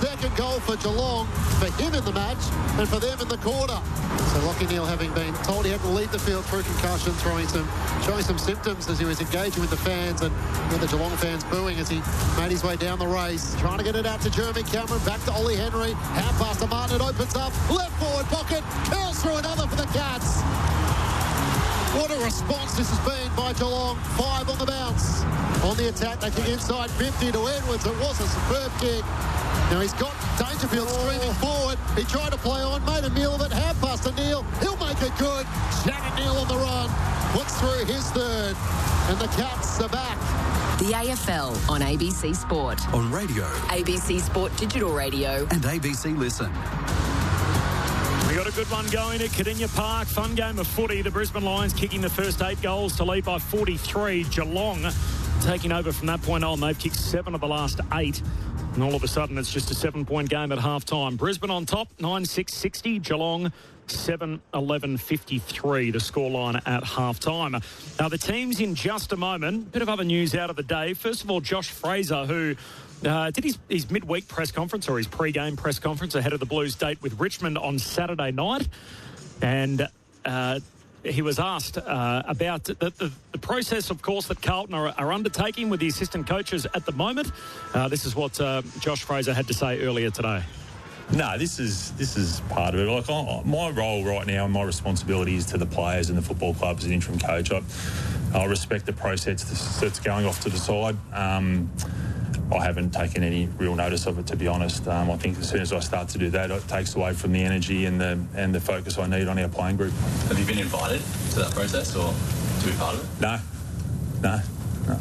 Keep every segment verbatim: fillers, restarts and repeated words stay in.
second goal for Geelong, for him in the match and for them in the quarter. So Lachie Neale, having been told he had to leave the field through concussion, throwing some, showing some symptoms as he was engaging with the fans, and you know, the Geelong fans booing as he made his way down the race, trying to get it out to Jeremy Cameron, back to Ollie Henry, hand pass to Martin, it opens up, left forward pocket, curls through another for the Cats. What a response this has been by Geelong. Five on the bounce. On the attack, they kick inside fifty to Edwards. It was a superb kick. Now he's got Dangerfield streaming forward. He tried to play on, made a meal of it, half past to Neale. He'll make it good. Shannon Neale on the run. Puts through his third. And the Cats are back. The A F L on A B C Sport. On radio. A B C Sport Digital Radio. And A B C Listen. We got a good one going at Cardinia Park. Fun game of footy. The Brisbane Lions kicking the first eight goals to lead by forty-three. Geelong taking over from that point on. They've kicked seven of the last eight. And all of a sudden, it's just a seven-point game at half-time. Brisbane on top, nine six sixty. Geelong, seven eleven fifty-three, the scoreline at half-time. Now, the teams in just a moment. Bit of other news out of the day. First of all, Josh Fraser, who uh, did his, his midweek press conference or his pre-game press conference ahead of the Blues date with Richmond on Saturday night. And uh, he was asked uh, about the, the, the process, of course, that Carlton are, are undertaking with the assistant coaches at the moment. Uh, this is what uh, Josh Fraser had to say earlier today. No, this is this is part of it. Like I, my role right now and my responsibility is to the players and the football club as an interim coach. I, I respect the process that's going off to the side. Um, I haven't taken any real notice of it, to be honest. Um, I think as soon as I start to do that, it takes away from the energy and the and the focus I need on our playing group. Have you been invited to that process or to be part of it? No, no, no.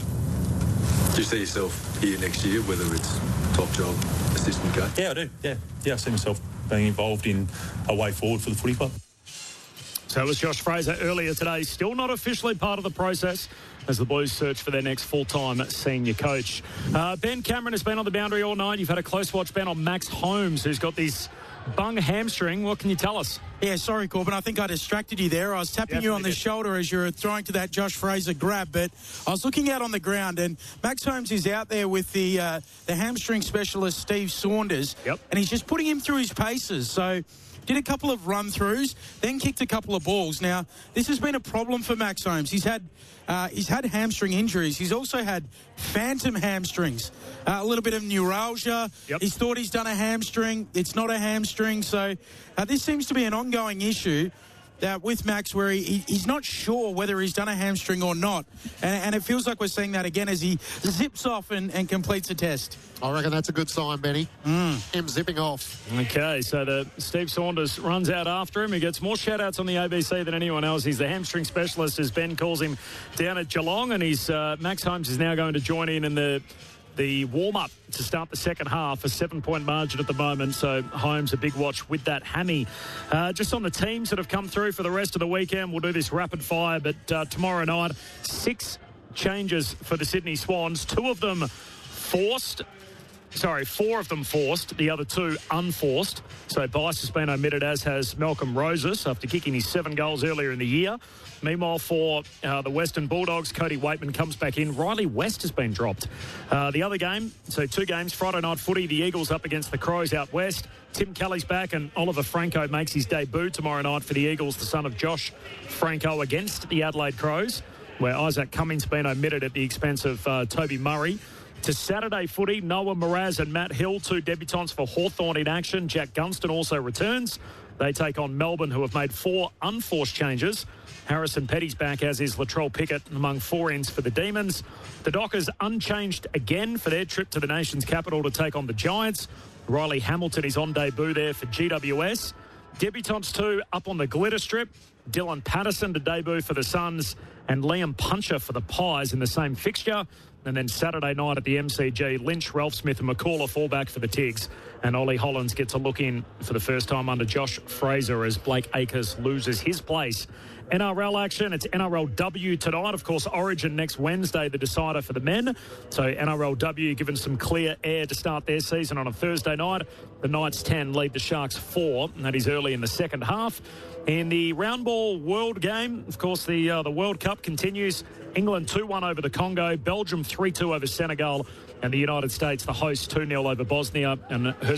Do you see yourself here next year, whether it's top job, assistant coach? Yeah, I do. Yeah, yeah. I see myself being involved in a way forward for the footy club. So it was Josh Fraser earlier today, still not officially part of the process as the Blues search for their next full-time senior coach. Uh, Ben Cameron has been on the boundary all night. You've had a close watch, Ben, on Max Holmes, who's got this bung hamstring. What can you tell us? Yeah, sorry, Corbin. I think I distracted you there. I was tapping Definitely you on the did. shoulder as you were throwing to that Josh Fraser grab, but I was looking out on the ground, and Max Holmes is out there with the uh, the hamstring specialist, Steve Saunders, Yep. and he's just putting him through his paces. So did a couple of run-throughs, then kicked a couple of balls. Now, this has been a problem for Max Holmes. He's had uh, he's had hamstring injuries. He's also had phantom hamstrings, uh, a little bit of neuralgia. Yep. He's thought he's done a hamstring. It's not a hamstring. So uh, this seems to be an ongoing issue uh, with Max where he, he's not sure whether he's done a hamstring or not. And, and it feels like we're seeing that again as he zips off and, and completes a test. I reckon that's a good sign, Benny. Mm. Him zipping off. Okay, so the Steve Saunders runs out after him. He gets more shout-outs on the A B C than anyone else. He's the hamstring specialist, as Ben calls him, down at Geelong. And he's uh, Max Holmes is now going to join in in the the warm-up to start the second half. A seven-point margin at the moment, so Holmes a big watch with that hammy. Uh, just on the teams that have come through for the rest of the weekend, we'll do this rapid-fire, but uh, tomorrow night, six changes for the Sydney Swans. Two of them forced. Sorry, four of them forced, the other two unforced. So Bice has been omitted, as has Malcolm Rosas, after kicking his seven goals earlier in the year. Meanwhile, for uh, the Western Bulldogs, Cody Waitman comes back in. Riley West has been dropped. Uh, the other game, so two games, Friday night footy, the Eagles up against the Crows out west. Tim Kelly's back, and Oliver Franco makes his debut tomorrow night for the Eagles, the son of Josh Franco, against the Adelaide Crows, where Isaac Cummings been omitted at the expense of uh, Toby Murray. To Saturday footy, Noah Mraz and Matt Hill, two debutants for Hawthorn in action. Jack Gunston also returns. They take on Melbourne, who have made four unforced changes. Harrison Petty's back, as is Latrell Pickett, among four ins for the Demons. The Dockers unchanged again for their trip to the nation's capital to take on the Giants. Riley Hamilton is on debut there for G W S. Debutants too up on the glitter strip. Dylan Patterson to debut for the Suns, and Liam Puncher for the Pies in the same fixture. And then Saturday night at the M C G, Lynch, Ralph Smith and McCall are fullback for the Tigs. And Ollie Hollins gets a look in for the first time under Josh Fraser as Blake Acres loses his place. N R L action, it's N R L W tonight. Of course, Origin next Wednesday, the decider for the men. So N R L W given some clear air to start their season on a Thursday night. The Knights ten lead the Sharks four, and that is early in the second half. In the round ball world game, of course, the uh, the World Cup continues. England two one over the Congo, Belgium three two over Senegal, and the United States, the host, two nil over Bosnia. And